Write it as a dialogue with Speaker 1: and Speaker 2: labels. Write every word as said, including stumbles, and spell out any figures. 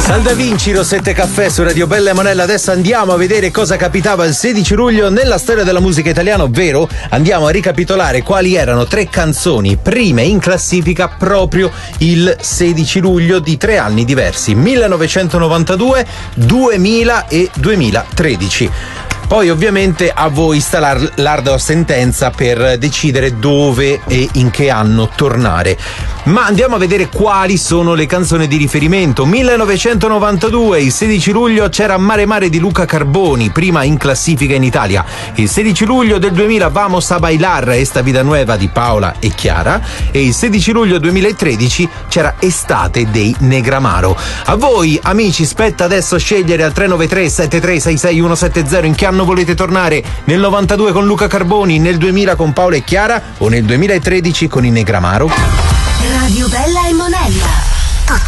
Speaker 1: Dal Da Vinci, Rosette Caffè su Radio Bella e Monella. Adesso andiamo a vedere cosa capitava il sedici luglio nella storia della musica italiana, ovvero andiamo a ricapitolare quali erano tre canzoni prime in classifica proprio il sedici luglio di tre anni diversi: millenovecentonovantadue, duemila e duemilatredici. Poi ovviamente a voi sta l'ar- l'ardua sentenza per decidere dove e in che anno tornare. Ma andiamo a vedere quali sono le canzoni di riferimento. millenovecentonovantadue, il sedici luglio c'era Mare Mare di Luca Carboni, prima in classifica in Italia. Il sedici luglio del duemila Vamos a bailar, Esta vida nueva di Paola e Chiara. E il sedici luglio duemilatredici c'era Estate dei Negramaro. A voi amici spetta adesso scegliere al tre nove tre sette tre sei sei uno sette zero in che anno volete tornare: nel novantadue con Luca Carboni, nel duemila con Paola e Chiara o nel duemilatredici con i Negramaro.
Speaker 2: Radio Bella